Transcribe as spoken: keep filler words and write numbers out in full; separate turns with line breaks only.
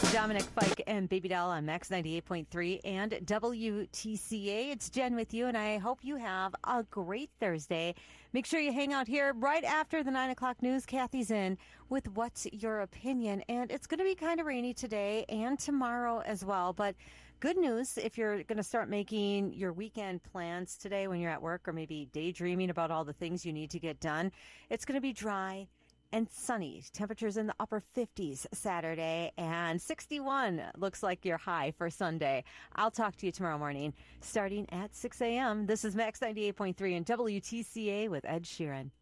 Dominic Fike and Baby Doll on Max ninety-eight point three and W T C A. It's Jen with you, and I hope you have a great Thursday. Make sure you hang out here right after the nine o'clock news. Kathy's in with What's Your Opinion? And it's going to be kind of rainy today and tomorrow as well. But good news if you're going to start making your weekend plans today when you're at work, or maybe daydreaming about all the things you need to get done. It's going to be dry and sunny. Temperatures in the upper fifties Saturday, and sixty-one looks like your high for Sunday. I'll talk to you tomorrow morning starting at six a.m. This is Max ninety-eight point three and W T C A with Ed Sheeran.